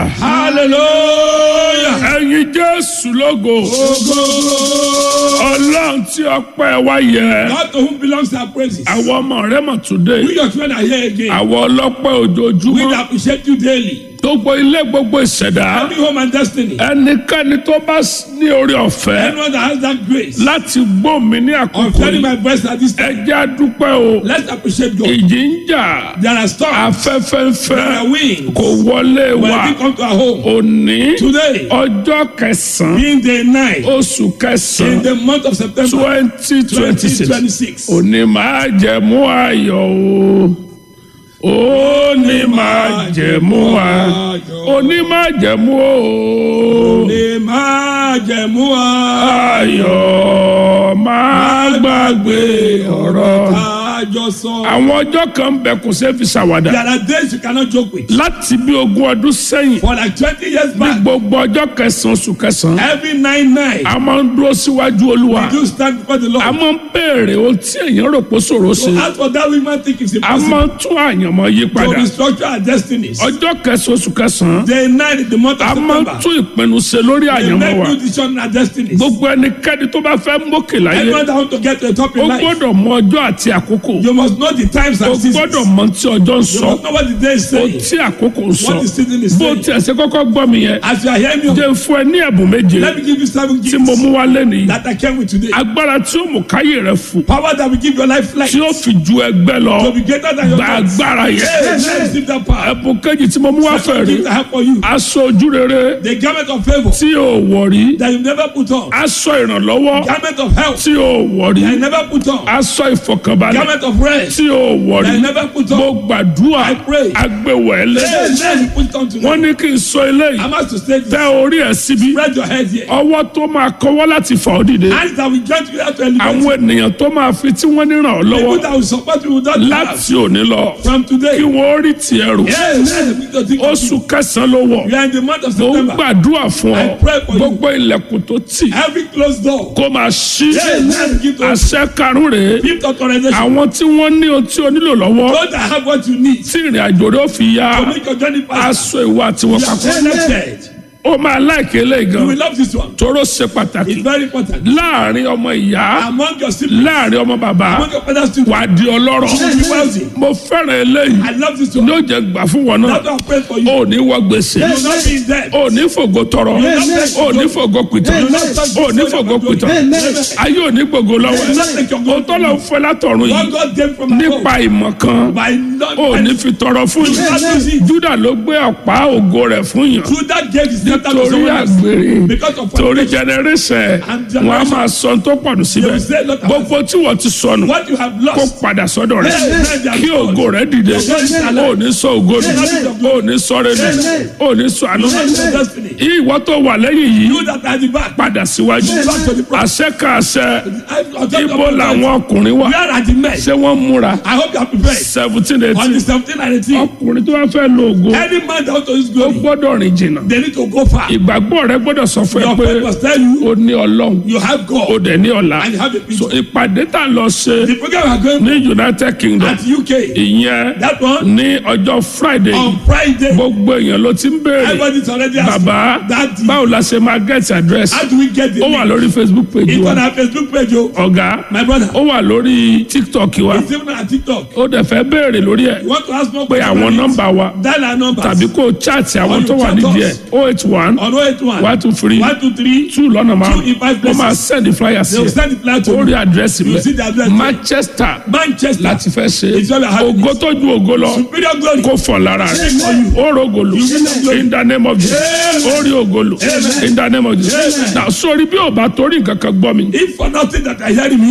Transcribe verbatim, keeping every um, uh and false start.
hallelujah. Hallelujah. Ẹyin Jésù lógo. Ogo. Ọlọ́run tí ọpẹ́ wa yẹ. God to whom belongs our praises. Àwọn ọmọ rẹ̀ mọ̀ today. We your children are here again. Àwọn ọlọ́pẹ́ We ojoojúmọ́. appreciate you daily. Gbogbo ilé gbogbo ìṣẹ̀dá. Every home and destiny. Ẹnikẹ́ni tó bá ní orí ọ̀fẹ́ Anyone that has that grace láti gbọ́ mi ní of àkókò hearing yìí. my voice at this time, Ẹ jẹ́ a dúpẹ́ o. let's appreciate God. Ìjì ń jà. There are storms. Afẹ́fẹ́ ń There fẹ́. are winds. Kò wọlé When wa. we come to our home Òní today, ọjọ́ kẹsàn-án being the night oṣù in kẹsàn-án the month of September twenty twenty six. twenty twenty-six. Òní máa jẹ̀mú ayọ̀ o. Òní máa jẹ̀mú ayọ̀. Òní máa jẹ̀mú o. Lè máa jẹ̀mú Ayọ̀ máa gbàgbé ọ̀rọ̀. àjọsọ. Àwọn ọjọ́ kan ń bẹ kò ṣeé fi ṣàwàdà. There are days you cannot joke with. Láti bí ogún ọdún sẹ́yìn For like twenty years ní back, gbogbo ọjọ́ kẹsàn-án oṣù kẹsàn-án every nine night, a máa ń dúró síwájú Olúwa. we do stand before the A Lord. máa ń béèrè ohun tí èèyàn rò pé ṣòro So ṣe. as for that, we might think it's A máa impossible ń tún àyànmọ́ yí to padà. restructure our destinies. Ọjọ́ kẹsàn-án oṣù kẹsàn-án Day nine in the month of a máa ń September, tún ìpinnu ṣe lórí we àyànmọ́ make wa. new decisions in our destinies. Gbogbo ẹnikẹ́ni tó bá fẹ́ mókè láyé Anyone that want to get to the top ó in life, gbọ́dọ̀ mọ ọjọ́ àti àkókò. you must know the times Ó and seasons. gbọ́dọ̀ mọ tí ọjọ́ ń You sọ. must know what the day is Ó saying, tí àkókò ń sọ. what the season is Bó saying. tiẹ̀ ṣe kọ́kọ́ gbọ́ mi yẹn. As you are hearing me, Jẹ́ fún ẹ ní ẹ̀bùn méje let me give you seven tí mo gifts mú wá lẹ́nìí. that I came with today. Agbára tí ó mú káyé rẹ fò. Power that will give your life life Tí ó fi ju ẹgbẹ́ lọ. to be greater than your Gba thoughts. agbára yẹn. Yes, receive that power. Ẹ̀bùn kejì tí mo mú wá fẹ́ Second rí. gift I have for you. Aṣọ ojú rere The garment of favor tí ò wọ̀ rí. that you never put on. Aṣọ ìrànlọ́wọ́ Garment of health tí ò wọ̀ rí. that you never put on. Aṣọ ìfọ̀kànbalẹ̀ Garment of rest tí ò wọ̀ that rí. you never put Mo on. gbàdúrà I pray. agbèwẹ̀lẹ̀. Yes, yes, you put it on Wọ́n today. ní kí n sọ eléyìí. I'm asked to say Tẹ this. orí ẹ̀ síbí. Spread your head here. Ọwọ́ tó máa kọ́wọ́ láti fà ọ́ dìde. Hands that will join together to elevate Àwọn you. ènìyàn tó máa fi tí wọ́n ní ràn ọ́ People lọ́wọ́ that will support you without have. láti òní lọ. From today. Kí wọ́n rí tiẹ̀ rò. Yes, yes, we can think of Oṣù it. kẹsàn-án ló wọ̀. We are in the month of Mo ń September. gbàdúrà fún ọ. I pray for you. Gbogbo ilẹ̀kùn tó tì Every closed door. kó máa ṣí. Yes, yes, give to us. Àṣẹ karùn-ún rèé. Gift authorization. Àwọn tí wọ́n ní ohun tí o nílò lọ́wọ́ Those that have what you need tí ìrìn àjò rẹ̀ ó fi yá. to make your journey faster. Aṣọ ìwà àti wọn You are papọ̀. connected. Ó máa láìké lé You gan. will love this one. Tóró ṣe pàtàkì. It's very important. Láàárín ọmọ ìyá. Among your siblings, Láàárín ọmọ bàbá. among your father's children, Wà á di ọlọ́rọ̀. you will be wealthy. Mo fẹ́ràn eléyìí. I love this Ní one. ó jẹ́ gbà fún wọn náà. That's why I pray for you. Ó ní wọ gbèsè. You will not be in debt. Ó ní fògo tọrọ. Ó ní fògo pìtàn. Ó ní fògo pìtàn. Ayé ò ní gbogbo lọ́wọ́ ẹ̀. Ó tọ́lọ̀ ń fẹ́ látọ̀run What yìí. God gave from above Nípa ìmọ̀ kan. by not Ó ní fi tọrọ fún yìí. Júdà ló gbé ọ̀pá ògo rẹ̀ fún yàn. through that gave his scepter to Torí someone else. àgbèrè. Because of Torí fornication. generation. Wọ́n á máa sọ tó pọ̀jù síbẹ̀. Gbogbo tí wọ́n ti sọnù. What you have Kó lost. padà sọ́dọ̀ rẹ̀. Kí ògo rẹ̀ dìde. Ó ní sọ ògo nù. Ó ní sọ rẹ̀ nù. Ó ní sọ àánú. Your destiny. Ìwọ tó wà lẹ́yìn yìí You that are the back. padà síwájú. Àṣẹ ká àṣẹ. I- Ibo làwọn ọkùnrin wà. Where are the men? Ṣé wọ́n múra? I hope you are prepared. seventeen On eighteen. the seventeen and eighteen. Ọkùnrin tó wá fẹ́ lo ògo. Any man that wants to use Ó glory, gbọ́dọ̀ rìn jìnnà. they need to go far. Ìgbàgbọ́ rẹ gbọ́dọ̀ sọ fún ẹ Your pé faith must tell you ó ní Ọlọ́run. you have Ó God dẹ̀ ní ọ̀la. and you have a So people. ìpàdé tá a lọ ṣe The program we are going ní United Kingdom. at U K. Ìyẹn That one ní ọjọ́ Friday. on Friday. Gbogbo èèyàn ló ti ń béèrè. Everybody's already asking. Bàbá Daddy, báwo la ṣe máa get address? how do we get the Ó wà link? lórí Facebook page It's wa. on our Facebook page, oh. Ọ̀gá My brother. ó wà lórí TikTok wa. It's even on TikTok. Ó dẹ̀ fẹ́ béèrè lórí ẹ̀ You want to ask more pé àwọn nọ́mbà wa Dial our numbers. tàbí kó o chaati àwọn Or tó you wà chat nídìí us. ẹ̀ oh eight one On oh eight one. one two three one two three. two lọ́nà Two in márùn-ún. five Wọ́n máa places. send the flyer sí They will ẹ. send the flyer to Ó rí you. àdírẹ́sì You see the bẹ́ẹ̀. address. Manchester Manchester. láti fẹ́ ṣe It's where we are having ògo this. tó ju ògo lọ Superior glory. kó fọ̀ lára rẹ̀ ó rògòlò in the name of Jesus ó rí ògòlò in the name of Jesus. Now sórí bí ò bá torí nǹkan kan gbọ́ mi If for nothing that I hear him